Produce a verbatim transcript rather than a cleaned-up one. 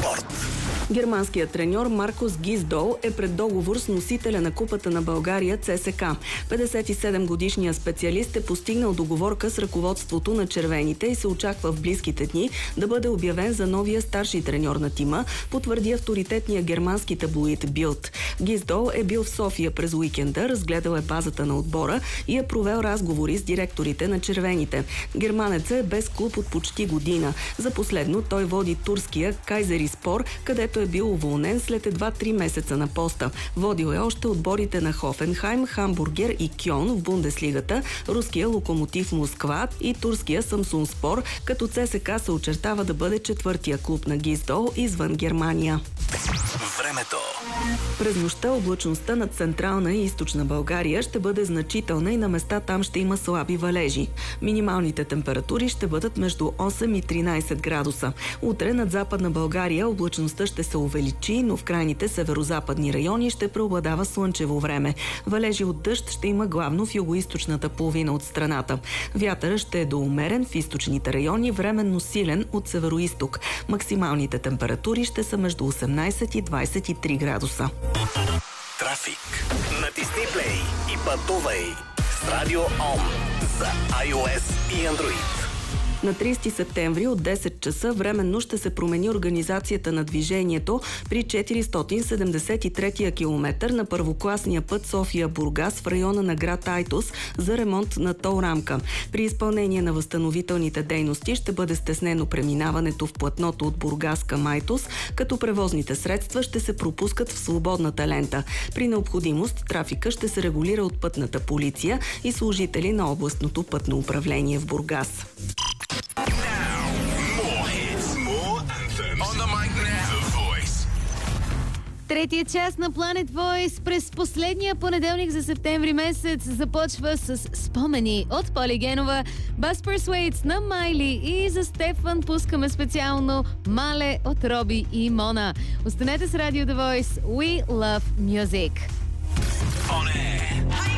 спорт. Германският треньор Маркус Гиздол е пред договор с носителя на Купата на България ЦСКА. петдесет и седем годишният специалист е постигнал договорка с ръководството на червените и се очаква в близките дни да бъде обявен за новия старши треньор на тима, потвърди авторитетния германски таблоид Билд. Гиздол е бил в София през уикенда, разгледал е базата на отбора и е провел разговори с директорите на червените. Германецът е без клуб от почти година. За последно той води турския Кайзериспор, където е бил уволнен след едва три месеца на поста. Водил е още отборите на Хофенхайм, Хамбургер и Кьон в Бундеслигата, руския Локомотив Москва и турския Самсунспор, като ЦСКА се очертава да бъде четвъртия клуб на Гиздол извън Германия. Времето. През нощта облачността над централна и източна България ще бъде значителна и на места там ще има слаби валежи. Минималните температури ще бъдат между осем и тринайсет градуса. Утре над западна България облачността ще се увеличи, но в крайните северозападни райони ще преобладава слънчево време. Валежи от дъжд ще има главно в югоизточната половина от страната. Вятърът ще е доумерен в източните райони, временно силен от североизток. Максималните температури ще са между осемнайсет и двайсет и три градуса. Трафик. Натисни плей и пътувай с Радио Ом за iOS и Android. На трийсети септември от десет часа временно ще се промени организацията на движението при четиристотин седемдесет и третия километър на първокласния път София-Бургас в района на град Айтос за ремонт на тол рамка. При изпълнение на възстановителните дейности ще бъде стеснено преминаването в платното от Бургас към Айтос, като превозните средства ще се пропускат в свободната лента. При необходимост трафика ще се регулира от пътната полиция и служители на областното пътно управление в Бургас. Третия част на Planet Voice през последния понеделник за септември месец започва с спомени от Поли Генова, Bus Persuades на Майли и за Стефан пускаме специално Мале от Роби и Мона. Останете с Радио The Voice. We love music. On air.